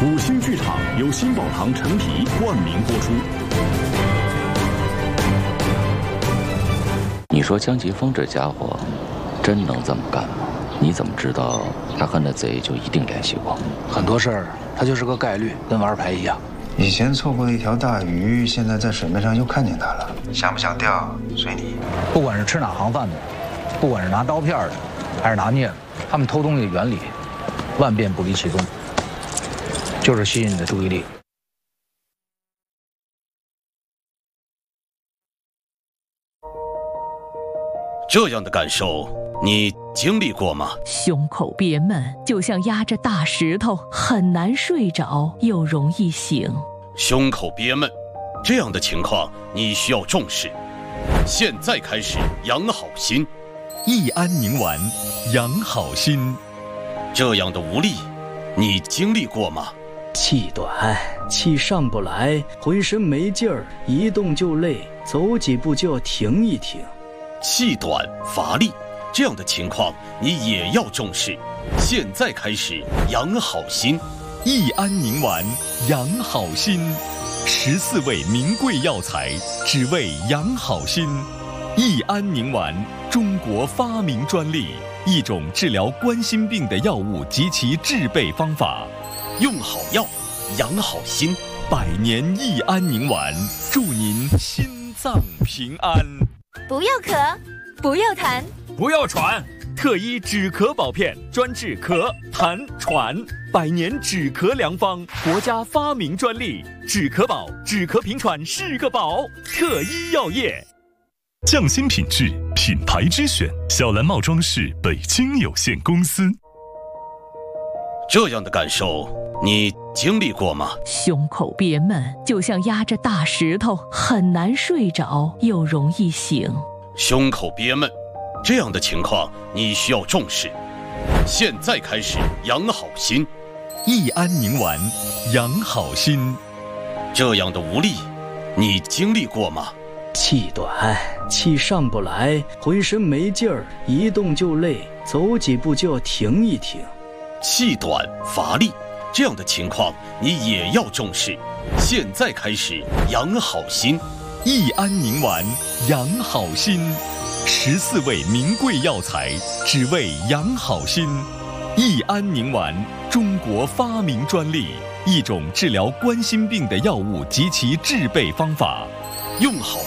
五星剧场由新宝堂陈皮冠名播出。 你说江吉峰这家伙真能这么干吗？你怎么知道他和那贼就一定联系过？ 很多事儿他就是个概率，跟玩牌一样。 以前错过了一条大鱼，现在在水面上又看见它了。想不想钓，随你。 不管是吃哪行饭的，不管是拿刀片的，还是拿镊子，他们偷东西的原理万变不离其宗，就是吸引你的注意力。 这样的感受你经历过吗？ 胸口憋闷，就像压着大石头，很难睡着，又容易醒。 胸口憋闷，这样的情况你需要重视。现在开始养好心。 益安宁丸，养好心。 这样的无力，你经历过吗？ 气短，气上不来，浑身没劲儿，一动就累，走几步就要停一停。 气短乏力，这样的情况你也要重视。现在开始养好心。 益安宁丸，养好心。14味名贵药材，只为养好心。益安宁丸，中国发明专利，一种治疗冠心病的药物及其制备方法。 用好药，养好心。 100年益安宁丸，祝您心脏平安。 不要咳，不要痰， 不要喘，特医止咳宝片，专治咳、痰、喘，100年止咳良方，国家发明专利。止咳宝，止咳平喘是个宝。特医药业。 匠心品质，品牌之选，小蓝帽装饰北京有限公司。 这样的感受你经历过吗？ 胸口憋闷，就像压着大石头，很难睡着，又容易醒。 胸口憋闷，这样的情况你需要重视。现在开始养好心。 益安宁丸，养好心。 这样的无力，你经历过吗？ 气短，气上不来，浑身没劲儿，一动就累，走几步就要停一停。 气短乏力，这样的情况你也要重视。现在开始养好心。 益安宁丸，养好心。14味名贵药材，只为养好心。益安宁丸，中国发明专利，一种治疗冠心病的药物及其制备方法。 用好